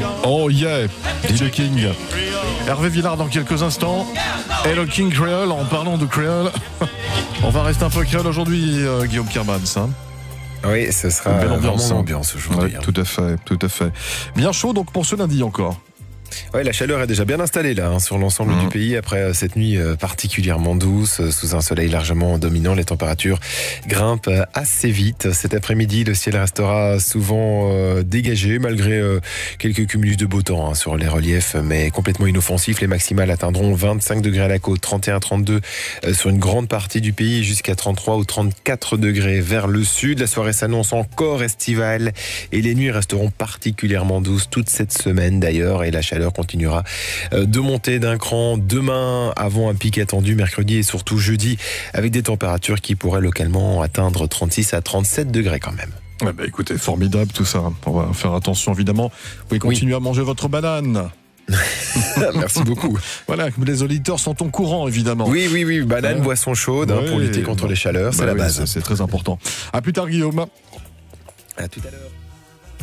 Oh yeah, dit le King. Hervé Villard dans quelques instants. Hello King Creole, en parlant de Creole. On va rester un peu Creole aujourd'hui, Guillaume Kermans. Hein. Oui, ce sera une belle ambiance, aujourd'hui. Ouais, tout à fait. Bien chaud donc pour ce lundi encore. Ouais, la chaleur est déjà bien installée là sur l'ensemble du pays après cette nuit particulièrement douce sous un soleil largement dominant. Les températures grimpent assez vite. Cet après-midi, le ciel restera souvent dégagé malgré quelques cumulus de beau temps sur les reliefs, mais complètement inoffensifs. Les maximales atteindront 25 degrés à la côte, 31-32 sur une grande partie du pays, jusqu'à 33 ou 34 degrés vers le sud. La soirée s'annonce encore estivale et les nuits resteront particulièrement douces toute cette semaine d'ailleurs, et la chaleur continuera de monter d'un cran demain avant un pic attendu mercredi et surtout jeudi avec des températures qui pourraient localement atteindre 36 à 37 degrés quand même. Ouais, bah écoutez, formidable tout ça. On va faire attention évidemment. Vous pouvez continuer à manger votre banane. Merci beaucoup. Voilà, les auditeurs sont au courant évidemment. Oui, banane, boisson chaude pour lutter contre les chaleurs, c'est la base. C'est très important. À plus tard Guillaume. À tout à l'heure.